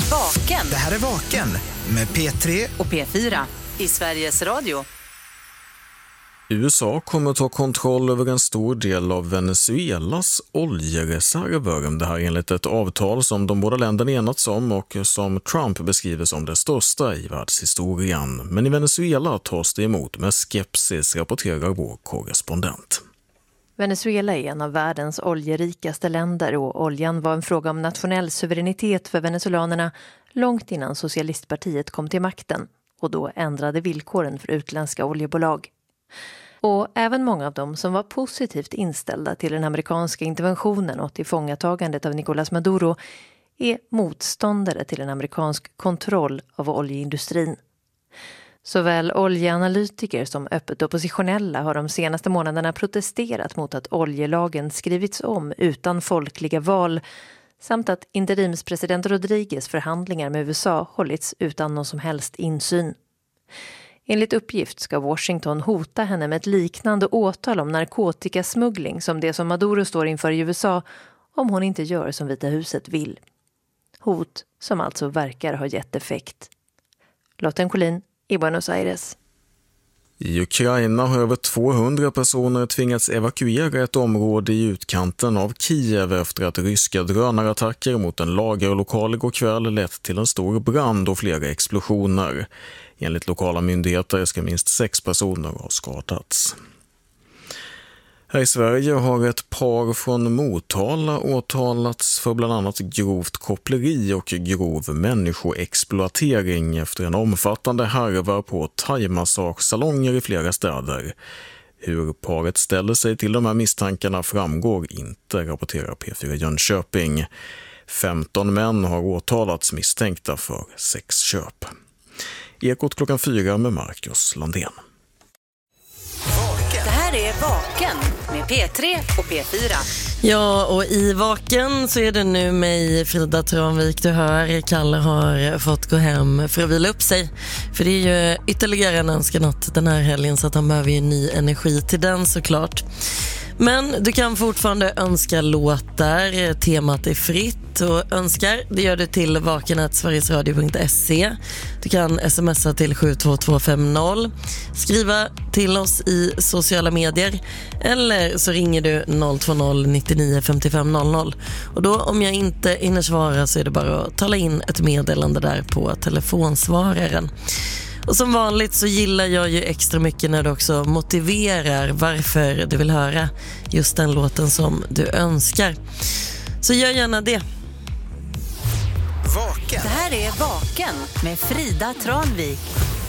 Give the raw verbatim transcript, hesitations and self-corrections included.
Vaken. Det här är Vaken med P tre och P fyra i Sveriges Radio. U S A kommer att ta kontroll över en stor del av Venezuelas oljereserver. Det här är enligt ett avtal som de båda länderna enats om och som Trump beskriver som det största i världshistorien. Men i Venezuela tas det emot med skepsis, rapporterar vår korrespondent. Venezuela är en av världens oljerikaste länder och oljan var en fråga om nationell suveränitet för venezolanerna långt innan socialistpartiet kom till makten och då ändrade villkoren för utländska oljebolag. Och även många av dem som var positivt inställda till den amerikanska interventionen och tillfångatagandet av Nicolás Maduro är motståndare till en amerikansk kontroll av oljeindustrin. Såväl oljeanalytiker som öppet oppositionella har de senaste månaderna protesterat mot att oljelagen skrivits om utan folkliga val samt att interimspresident Rodriguez förhandlingar med U S A hållits utan någon som helst insyn. Enligt uppgift ska Washington hota henne med ett liknande åtal om narkotikasmuggling som det som Maduro står inför i U S A om hon inte gör som Vita huset vill. Hot som alltså verkar ha gett effekt. Lotten Collin i Buenos Aires. I Ukraina har över tvåhundra personer tvingats evakuera ett område i utkanten av Kiev efter att ryska drönarattacker mot en lagerlokal igår kväll lett till en stor brand och flera explosioner. Enligt lokala myndigheter ska minst sex personer ha skadats. Här i Sverige har ett par från Motala åtalats för bland annat grovt koppleri och grov människoexploatering efter en omfattande härva på thai-massagesalonger i flera städer. Hur paret ställer sig till de här misstankarna framgår inte, rapporterar P fyra Jönköping. femton män har åtalats misstänkta för sexköp. Ekot klockan fyra med Marcus Landén. Det här är Vaken med P tre och P fyra. Ja, och i Vaken så är det nu mig, Frida Tranvik, du hör. Kalle har fått gå hem för att vila upp sig. För det är ju ytterligare en önskan den här helgen så att han behöver ju ny energi till den såklart. Men du kan fortfarande önska låtar, temat är fritt och önskar, det gör du till vaken snabel-a sverigesradio punkt se. Du kan smsa till sju två två fem noll, skriva till oss i sociala medier eller så ringer du noll två noll nittionio femtiofem noll noll. Och då om jag inte hinner svara så är det bara att tala in ett meddelande där på telefonsvararen. Och som vanligt så gillar jag ju extra mycket när du också motiverar varför du vill höra just den låten som du önskar. Så gör gärna det. Vaken. Det här är Vaken med Frida Tranvik.